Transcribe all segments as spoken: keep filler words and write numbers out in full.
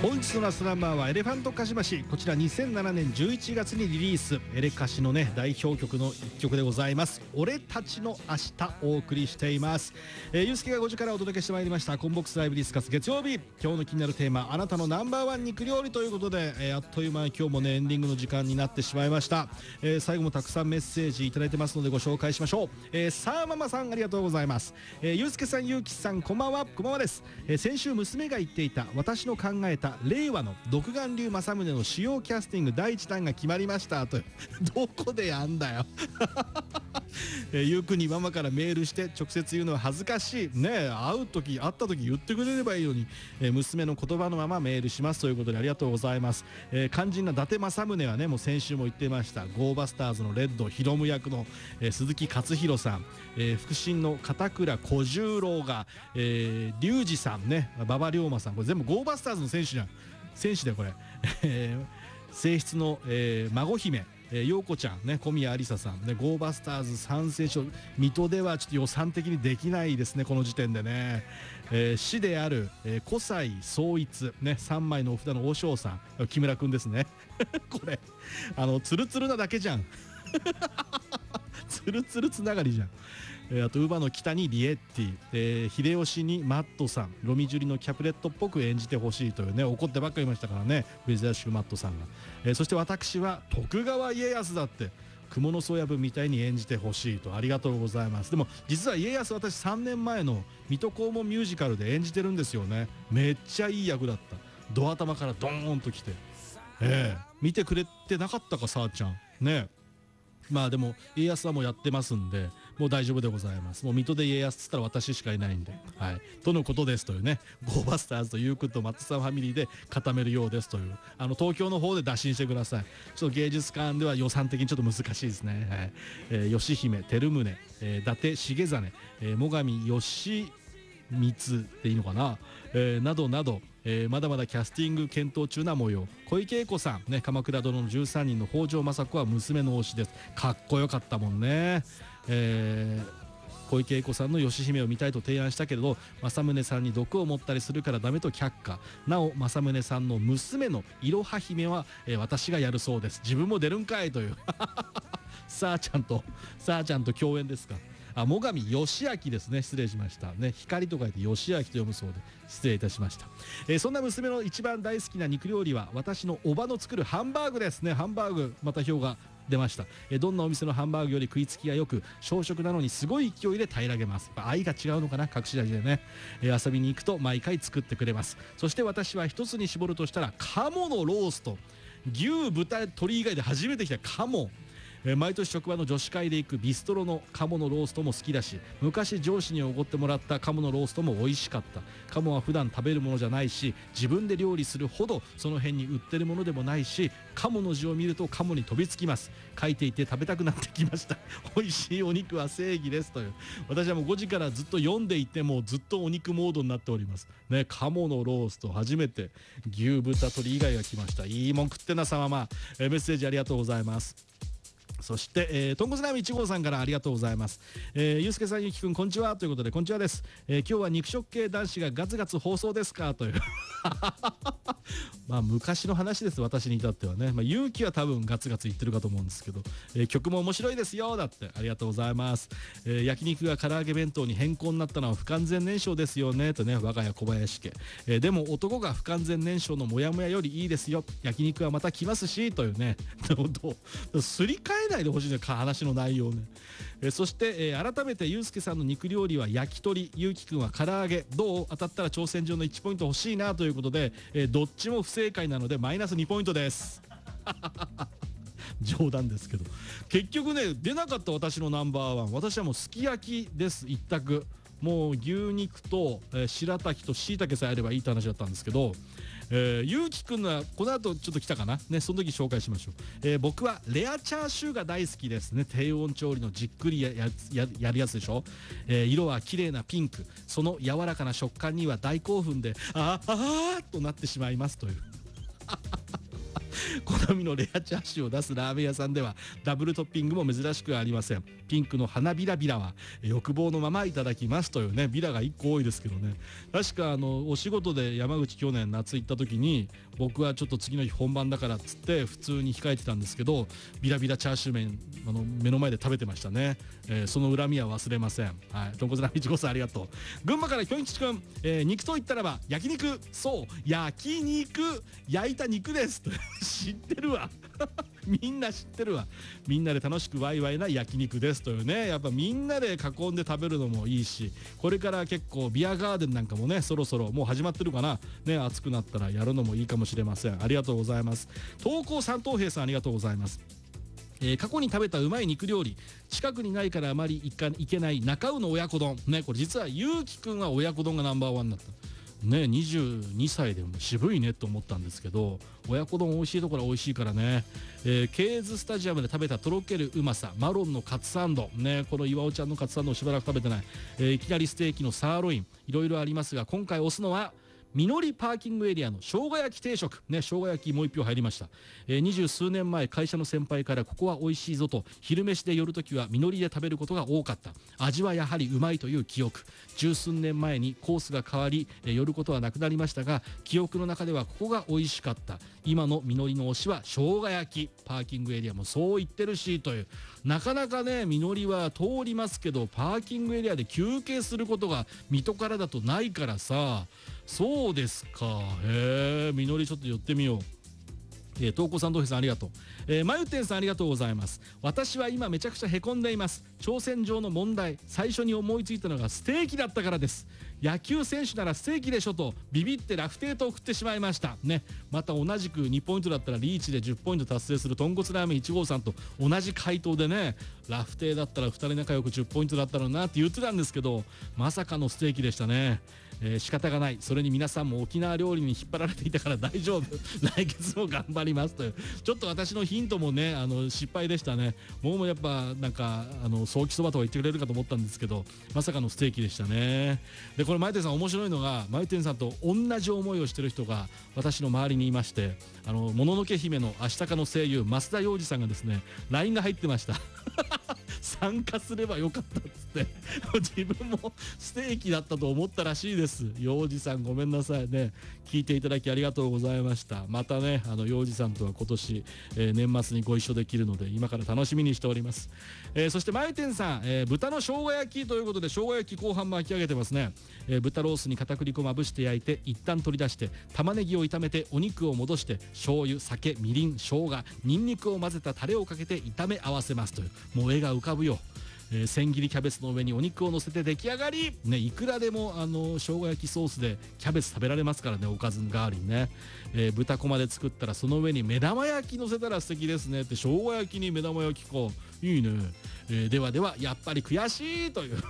本日のラストナンバーはエレファントカシマシ。こちらにせんななねんじゅういちがつにリリース、エレカシのね代表曲のいっきょくでございます。俺たちの明日お送りしています。えー、ゆうすけがごじからお届けしてまいりましたコンボックスライブディスカス月曜日。今日の気になるテーマ、あなたのナンバーワン肉料理ということで、えー、あっという間に今日もねエンディングの時間になってしまいました。えー、最後もたくさんメッセージいただいてますのでご紹介しましょう。えー、さあママさんありがとうございます。えー、ゆうすけさん、ゆうきさんこんばんは。こんばんはです。えー、先週娘が言っていた私の考えた令和の独眼竜政宗の主要キャスティングだいいち弾が決まりましたと。どこでやんだよ。えー、ゆうくんにママからメールして直接言うのは恥ずかしいね。え会う時会った時言ってくれればいいのに、えー、娘の言葉のままメールしますということでありがとうございます。えー、肝心な伊達政宗はねもう先週も言ってました。ゴーバスターズのレッドヒロム役の、えー、鈴木勝弘さん、えー、腹心の片倉小十郎が、えー、龍二さんね、馬場龍馬さん、これ全部ゴーバスターズの選手じゃん。選手だよこれ。えー、正室の、えー、孫姫陽子ちゃんね、小宮有沙さんね、ゴーバスターズさん選手、水戸ではちょっと予算的にできないですねこの時点でね。えー、師である、えー、小西総一ね、さんまいのお札の和尚さん、木村くんですね。これあのツルツルなだけじゃん。ツルツルつながりじゃん。えー、あと乳母の北にリエッティ、えー、秀吉にマットさん、ロミジュリのキャプレットっぽく演じてほしいというね、怒ってばっかりいましたからね、珍しくマットさんが。えー、そして私は徳川家康だって蜘蛛の巣親分みたいに演じてほしいと。ありがとうございます。でも実は家康、私さんねんまえの水戸黄門ミュージカルで演じてるんですよね。めっちゃいい役だった。ド頭からドーンときて、えー、見てくれてなかったかさあちゃんね。まあでも家康はもうやってますんでもう大丈夫でございます。もう水戸で家康っつったら私しかいないんで、はい、とのことですというね、ゴーバスターズとゆうくんと松さんファミリーで固めるようですという、あの東京の方で打診してください。ちょっと芸術館では予算的にちょっと難しいですね。はい、えー、義姫照宗、えー、伊達重実、えー、最上義光でいいのかな、えー、などなど、えー、まだまだキャスティング検討中な模様。小池栄子さんね、鎌倉殿のじゅうさんにんの北条政子は娘の推しです。かっこよかったもんね。えー、小池栄子さんの義姫を見たいと提案したけれど政宗さんに毒を持ったりするからダメと却下。なお政宗さんの娘のいろは姫は、えー、私がやるそうです。自分も出るんかいという。さあちゃんとさあちゃんと共演ですか。あ、最上義明ですね、失礼しましたね。光と書いて義明と読むそうで失礼いたしました。えー、そんな娘の一番大好きな肉料理は私のおばの作るハンバーグですね。ハンバーグまた票が出ました。えー、どんなお店のハンバーグより食いつきがよく、小食なのにすごい勢いで平らげます。愛が違うのかな、隠し味でね。えー、遊びに行くと毎回作ってくれます。そして私は一つに絞るとしたら鴨のロースト。牛豚鶏以外で初めて来た鴨。毎年職場の女子会で行くビストロの鴨のローストも好きだし、昔上司におごってもらった鴨のローストも美味しかった。鴨は普段食べるものじゃないし、自分で料理するほどその辺に売ってるものでもないし、鴨の字を見ると鴨に飛びつきます。書いていて食べたくなってきました。美味しいお肉は正義ですという。私はもうごじからずっと読んでいてもずっとお肉モードになっておりますね。鴨のロースト初めて、牛豚鶏以外が来ました。いいもん食ってなさまま、えー、メッセージありがとうございます。そして、えー、とんこつラーメンいち号さんからありがとうございます。えー、ゆうすけさん、ゆきくんこんにちはということで、こんにちはです。えー、今日は肉食系男子がガツガツ放送ですかという。まあ昔の話です、私に至ってはね。まあ勇気は多分ガツガツ言ってるかと思うんですけど、えー、曲も面白いですよだってありがとうございます。えー、焼肉が唐揚げ弁当に変更になったのは不完全燃焼ですよねとね、我が家小林家。えー、でも男が不完全燃焼のモヤモヤよりいいですよ。焼肉はまた来ますしというね。どうすり替えないでほしいね、話の内容ね。えー、そして、えー、改めてゆうすけさんの肉料理は焼き鳥、ゆうきくんは唐揚げ、どう当たったら挑戦状のいちポイント欲しいなということで、えー、どっちも不正解なのでマイナスにポイントです。冗談ですけど、結局ね出なかった私のナンバーワン。私はもうすき焼きです一択。もう牛肉と、えー、白滝と椎茸さえあればいいって話だったんですけど、えー、ゆうきくんのはこの後ちょっと来たかなね、その時紹介しましょう。えー、僕はレアチャーシューが大好きですね。低温調理のじっくり や, や, や, やるやつでしょ。えー、色は綺麗なピンク、その柔らかな食感には大興奮であーあーとなってしまいますという。 好みのレアチャーシューを出すラーメン屋さんではダブルトッピングも珍しくありません。ピンクの花びらびらは欲望のままいただきますというね、ビラがいっこ多いですけどね。確かあのお仕事で山口去年夏行った時に、僕はちょっと次の日本番だからっつって普通に控えてたんですけど、ビラビラチャーシュー麺あの目の前で食べてましたね。えー、その恨みは忘れません。はい、とんこつラーメンいちごさんありがとう。群馬からきょん吉くん、えー、肉と言ったらば焼肉、そう焼肉、焼いた肉です知ってるわみんな知ってるわ。みんなで楽しくワイワイな焼肉ですというね。やっぱみんなで囲んで食べるのもいいし、これから結構ビアガーデンなんかもね、そろそろもう始まってるかなね、暑くなったらやるのもいいかもしれません。ありがとうございます。投稿三等兵さんありがとうございます。えー、過去に食べたうまい肉料理、近くにないからあまり行かいけない中尾の親子丼ね。これ実はゆうきくんは親子丼がナンバーワンだったね。にじゅうにさいでも渋いねと思ったんですけど、親子丼美味しいところは美味しいからね。えー、ケーズスタジアムで食べたとろけるうまさ、マロンのカツサンドね。この岩尾ちゃんのカツサンドをしばらく食べてない。えー、いきなりステーキのサーロイン、いろいろありますが、今回押すのはみのりパーキングエリアの生姜焼き定食ね。生姜焼きもう一票入りました。えー、二十数年前会社の先輩からここは美味しいぞと昼飯で寄るときはみのりで食べることが多かった。味はやはりうまいという記憶。十数年前にコースが変わり、えー、寄ることはなくなりましたが、記憶の中ではここが美味しかった。今のみのりの推しは生姜焼き。パーキングエリアもそう言ってるしという。なかなかねみのりは通りますけど、パーキングエリアで休憩することが水戸からだとないからさ。そうですか。へえ、みのりちょっと寄ってみよう。えー、投稿さんどうへさんありがとう。えー、まゆてんさんありがとうございます。私は今めちゃくちゃへこんでいます。挑戦状の問題、最初に思いついたのがステーキだったからです。野球選手ならステーキでしょとビビってラフテーと送ってしまいましたね。また同じくにポイントだったらリーチでじゅっポイント達成する豚骨ラーメンいちごうさんと同じ回答でね、ラフテーだったらふたり仲良くじゅっポイントだったろうなって言ってたんですけど、まさかのステーキでしたね。えー、仕方がない。それに皆さんも沖縄料理に引っ張られていたから大丈夫来月も頑張りますという、ちょっと私のヒントもねあの失敗でしたね。もうやっぱなんかあのソーキそばとか言ってくれるかと思ったんですけど、まさかのステーキでしたね。でこれマイテンさん面白いのが、マイテンさんと同じ思いをしてる人が私の周りにいまして、あのもののけ姫のアシタカの声優増田洋二さんがですね ライン が入ってました参加すればよかったっつって自分もステーキだったと思ったらしいです。洋二さんごめんなさいね。聞いていただきありがとうございました。またねあの洋二さんとは今年、えー、年末にご一緒できるので今から楽しみにしております。えー、そしてマイテンさん、えー、豚の生姜焼きということで生姜焼き後半巻き上げてますね。えー、豚ロースに片栗粉まぶして焼いて一旦取り出して玉ねぎを炒めてお肉を戻して醤油、酒、みりん、生姜、ニンニクを混ぜたタレをかけて炒め合わせますという、もう絵が浮かぶよ。えー、千切りキャベツの上にお肉を乗せて出来上がり、ね、いくらでもあの生姜焼きソースでキャベツ食べられますからね、おかず代わりにね。えー、豚こまで作ったらその上に目玉焼き乗せたら素敵ですねって、生姜焼きに目玉焼きかいいね。えー、ではではやっぱり悔しいという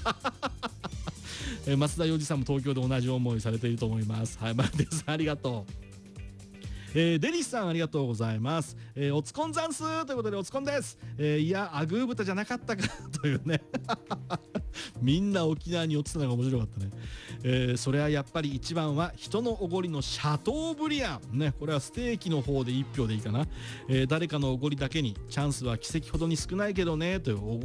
えー、増田洋二さんも東京で同じ思いされていると思います。はい、マルテンさんありがとう。えー、デニスさんありがとうございます。えー、おつこんざんすということでおつこんです。えー、いやアグー豚じゃなかったかというねみんな沖縄に寄ってたのが面白かったね。えー、それはやっぱり一番は人のおごりのシャトーブリアンね。これはステーキの方でいち票でいいかな。えー、誰かのおごりだけにチャンスは奇跡ほどに少ないけどねというお